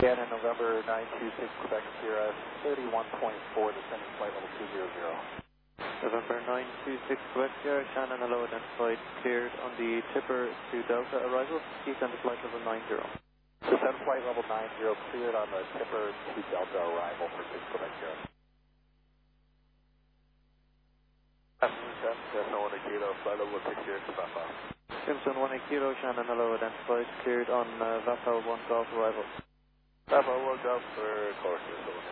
Again, in November 926 Quebec Sierra, 31.4, descending flight level 200. November 926 Quebec Sierra, Shannon, hello, identified, cleared on the Tipper to Delta arrival, descend to flight level 90. Descend flight level 90, cleared on the Tipper to Delta arrival for 6 Quebec Sierra. Simpson 1 Kilo, flight level 6 here to Vapau. Simpson 1 Kilo, Shannon, hello, identified, cleared on Vapau 1 Golf arrival. Vapau 1 Golf for course,